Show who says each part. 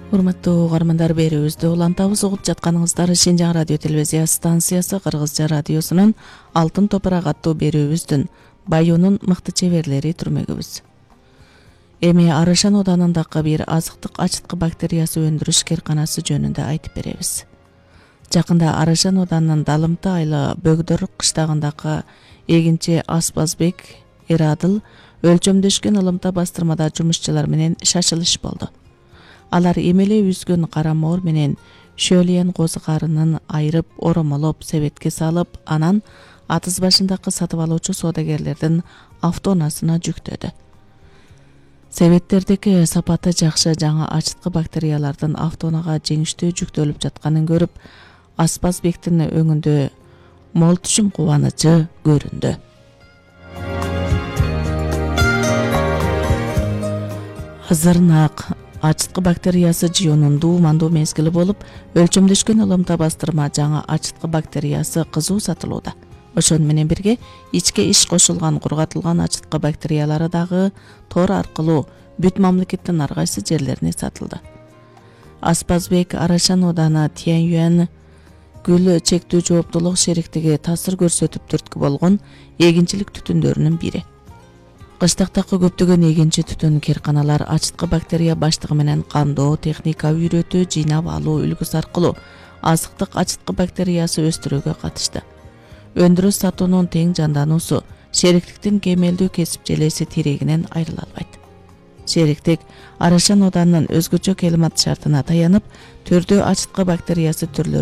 Speaker 1: Урматтуу угармандар, берүүбүздү улантабыз угуп жатканыңыздар Шинжаң радио телевизия станциясы Кыргызча радиосунун Алтын топурак аттуу берүүбүздүн Баюунун мыкты чеберлери түрмөгүбүз. Эми Арашан оданындагы бир азыктык ачыткы бактериясы өндүрүш керканасы жөнүндө айтып беребиз. Жакында Арашан оданынын Далымты айылы Бөгдөр кыштагындагы эгинчи Аспазбек Эрадыл өлчөмдөшкөн ылымта бастырмада жумушчулар менен шашылыш болду. Алар эмеле үзгөн кара моор менен шөөлөйөн козукарынын айырып, оромолоп, себетке салып, анан атыз башындагы сатып алуучу соодагерлердин автоунасына жүктөдү. Себеттердеги сапаты жакшы жаңы ачыткы бактериялардын автоунага жеңиштүү жүктөлүп жатканын көрүп, Аспазбектин өңүндө мол түшүм кубанычы көрүндү. Азырнаак ачыткы бактериясы жыюунун дуумандуу мезгили болуп, өлчөмдөшкөн ылымта бастырма жаңы ачыткы бактериясы кызуу сатылууда. Ошону менен бирге ичке иш кошулган кургатылган ачыткы бактериялары дагы тор аркылуу бүт мамлекеттин ар кайсы жерлерине сатылды. Аспазбек Арашан ооданы Тяньюань гүл чектүү жооптулук шериктиги таасир көрсөтүп түрткү болгон эгинчилик түтүндөрүнүн бири. Кыштактагы көптөгөн эгинчи түтүн керканалар ачыткы бактерия баштыгы менен кандоо, техника үйрөтүү, жыйнап алуу үлгүсү аркылуу азыктык ачыткы бактериясы өстүрүүгө катышты. Өндүрүш сатуунун тең жандануусу шериктиктин кемелдүү кесип желеси тирегинен айрыла албайт. Шериктик Арашан оданынын өзгөчө климат шартына таянып, түрдүү ачыткы бактериясы түрлөрү